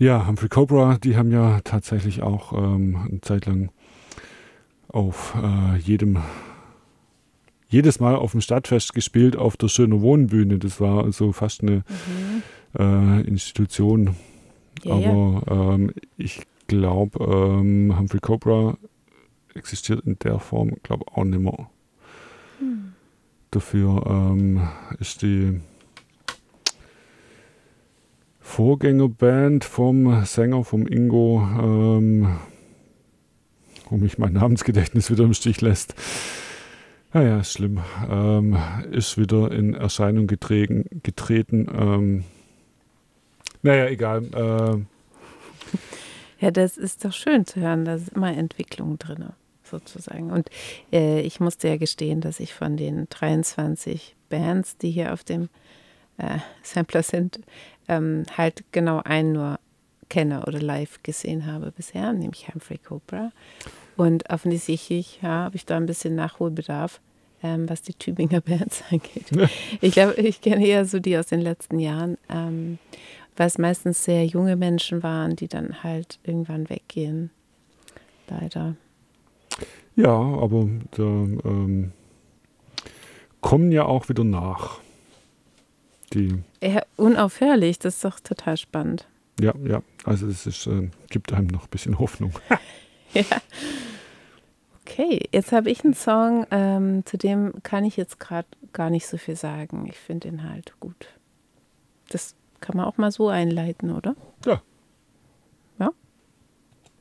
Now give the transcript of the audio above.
Ja, Humphrey Cobra, die haben ja tatsächlich auch eine Zeit lang auf jedes Mal auf dem Stadtfest gespielt, auf der Schöner Wohnbühne. Das war also fast eine Institution. Ja, ja. Aber ich glaube, Humphrey Cobra existiert in der Form, glaube ich, auch nicht mehr. Dafür ist die Vorgängerband vom Sänger, vom Ingo, wo mich mein Namensgedächtnis wieder im Stich lässt. Naja, ist schlimm. Ist wieder in Erscheinung getreten. Naja, egal. Ja, das ist doch schön zu hören. Da ist immer Entwicklung drin, sozusagen. Und ich musste ja gestehen, dass ich von den 23 Bands, die hier auf dem Sampler sind, halt genau einen nur kenne oder live gesehen habe bisher, nämlich Humphrey Cobra. Und offensichtlich habe ich da ein bisschen Nachholbedarf, was die Tübinger Bands angeht. Ich glaube, ich kenne eher so die aus den letzten Jahren, weil es meistens sehr junge Menschen waren, die dann halt irgendwann weggehen. Leider. Ja, aber da kommen ja auch wieder nach. Die, Ja, unaufhörlich, das ist doch total spannend. ja, also es ist, gibt einem noch ein bisschen Hoffnung. Ja. Okay, jetzt habe ich einen Song, zu dem kann ich jetzt gerade gar nicht so viel sagen. Ich finde ihn halt gut. Das kann man auch mal so einleiten, oder?